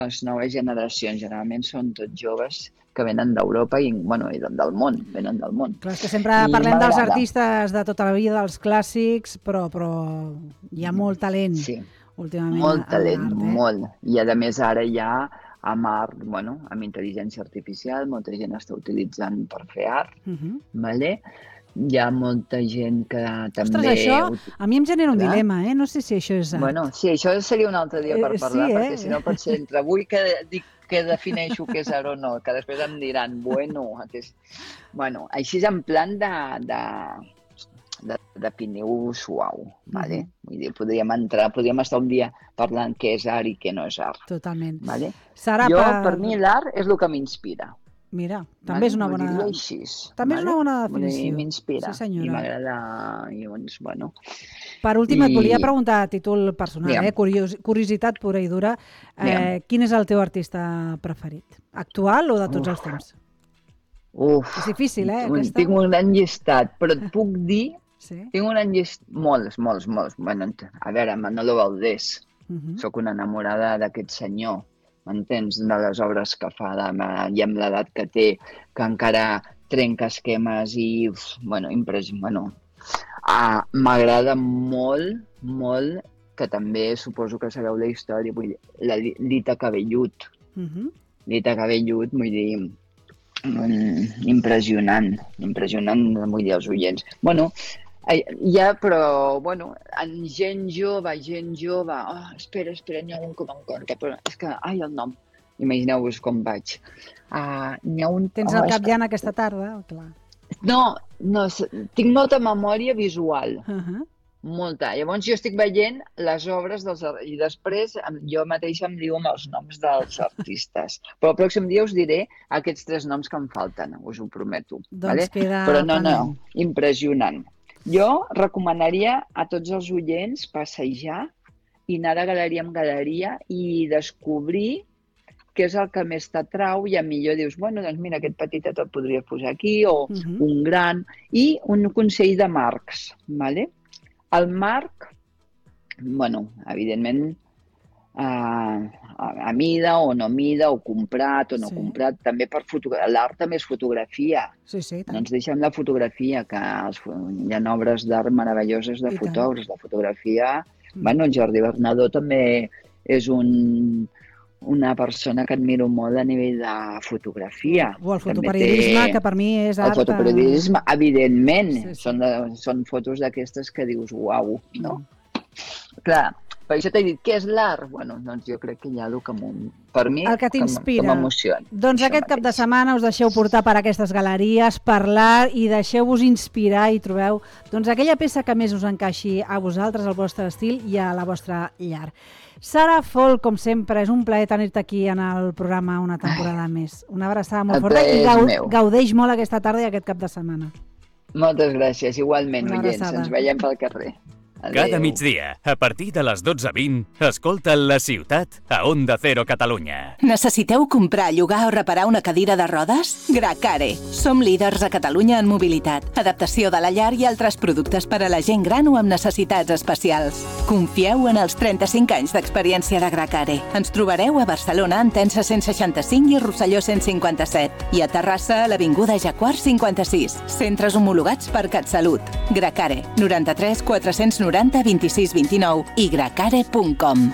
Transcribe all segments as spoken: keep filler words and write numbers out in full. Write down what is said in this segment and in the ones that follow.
les noves generacions, generalment són tots joves que venen d'Europa i, bueno, i del món, venen del món. Clar, és que sempre I parlem dels artistes de tota la vida, dels clàssics, però, però hi ha molt talent sí. últimament. Molt talent, art, eh? molt. I a més ara ja amb art, bueno, amb intel·ligència artificial, molta gent està utilitzant per fer art, uh -huh. vale? Hi ha molta gent que també... Ostres, això a mi em genera un Clar. dilema, eh? No sé si això és art. Bueno, sí, això seria un altre dia per parlar, sí, eh? perquè si no pot ser entre avui que dic que defineixo què és art o no, que després em diran, bueno, aquest... bueno, així és en plan de, de, de definir-ho suau, vale? Uh -huh. Vull dir, podríem entrar, podríem estar un dia parlant què és art i què no és art. Totalment. Vale? Serà jo, per... per mi, l'art és el que m'inspira. Mira, també vale? és una bona... Vull dir-ho així. També vale? és una bona definició. M'inspira. Sí, senyora. I m'agrada, i doncs, bueno... Per últim, I... et volia preguntar a títol personal, eh? Curios... curiositat pura i dura. Eh, quin és el teu artista preferit? Actual o de tots Uf. els temps? Uf. És difícil, eh? Aquesta... Tinc un gran llistat, però et puc dir... Sí? Tinc un gran llistat... Molts, molts, molts. Bueno, a veure, Manolo Valdés. Uh -huh. Soc una enamorada d'aquest senyor. M'entens? De les obres que fa, de, i amb l'edat que té, que encara trenca esquemes i, uf, bueno, impressionant. Bueno, ah, m'agrada molt, molt, que també suposo que sabeu la història, vull dir, la Lita Cabellut. Uh -huh. Lita Cabellut, vull dir, um, impressionant, impressionant, vull dir, els oients. Bueno, ja, però, bueno, en gent jove, gent jove... Oh, espera, espera, n'hi ha un com em conta, però és que... Ai, el nom. Imagineu-vos com vaig. Uh, n'hi ha un... Tens el oh, cap ja en aquesta tarda? Clar. No, no, tinc molta memòria visual. Uh -huh. Molta. Llavors jo estic veient les obres dels... I després jo mateixa em diu amb els noms dels artistes. Però el pròxim dia us diré aquests tres noms que em falten, us ho prometo. Doncs vale? queda Però no, pendent. no, impressionant. Jo recomanaria a tots els oients passejar i anar de galeria en galeria i descobrir què és el que més t'atrau i a millor dius, bueno, doncs mira, aquest petitet el podria posar aquí o uh -huh. un gran. I un consell de marcs, ¿vale? El marc, bueno, evidentment, uh, a, a mida o no mida, o comprat o no sí. comprat, també per fotografia. L'art també és fotografia. Sí, sí, no ens deixem la fotografia, que els, hi ha obres d'art meravelloses de I fotògrafs, tant. de fotografia. Mm. Bueno, el Jordi Bernadó també és un, una persona que admiro molt a nivell de fotografia. O el fotoperiodisme, té... que per mi és art. El fotoperiodisme, evidentment. Sí, sí. Són, de, són fotos d'aquestes que dius, uau, no? Mm. Clar, per això t'he dit, què és l'art? Bueno, doncs jo crec que hi ha el que, per mi, el que t'inspira. Que m'emociona. Doncs aquest cap de setmana us deixeu portar per aquestes galeries, parlar i deixeu-vos inspirar i trobeu doncs, aquella peça que més us encaixi a vosaltres, al vostre estil i a la vostra llar. Sara Folk, com sempre, és un plaer tenir-te aquí en el programa una temporada Ai. més. Una abraçada molt forta i gau gaudeix molt aquesta tarda i aquest cap de setmana. Moltes gràcies, igualment, oients. Ens veiem pel carrer. Adeu. Cada migdia, a partir de les dotze vint, escolta La Ciutat a Onda Cero Catalunya. Necessiteu comprar, llogar o reparar una cadira de rodes? Gracare. Som líders a Catalunya en mobilitat, adaptació de la llar i altres productes per a la gent gran o amb necessitats especials. Confieu en els trenta-cinc anys d'experiència de Gracare. Ens trobareu a Barcelona, Entença cent seixanta-cinc i Rosselló cent cinquanta-set. I a Terrassa, a l'Avinguda Jacquard cinquanta-sis. Centres homologats per CatSalut. Gracare. noranta-tres quatre-cents noranta vint-i-sis vint-i-nou i gracare punt com.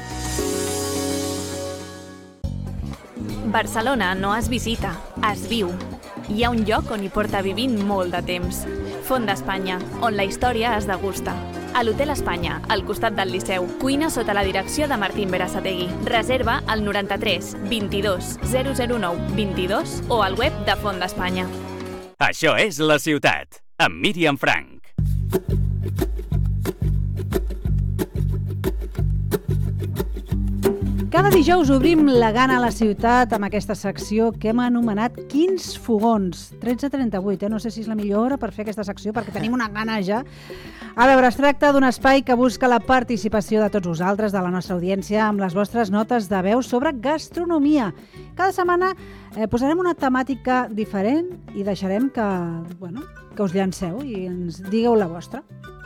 Barcelona no es visita, es viu. Hi ha un lloc on hi porta vivint molt de temps. Font d'Espanya, on la història es degusta. A l'Hotel Espanya, al costat del Liceu. Cuina sota la direcció de Martín Berasategui. Reserva al noranta-tres vint-i-dos zero zero nou vint-i-dos o al web de Font d'Espanya. Això és La Ciutat, amb Míriam Frank. Cada dijous obrim la gana a la ciutat amb aquesta secció que hem anomenat Quins fogons? tretze trenta-vuit, eh? No sé si és la millor hora per fer aquesta secció perquè tenim una gana ja. A veure, es tracta d'un espai que busca la participació de tots vosaltres, de la nostra audiència, amb les vostres notes de veu sobre gastronomia. Cada setmana eh, posarem una temàtica diferent i deixarem que, bueno, que us llanceu i ens digueu la vostra.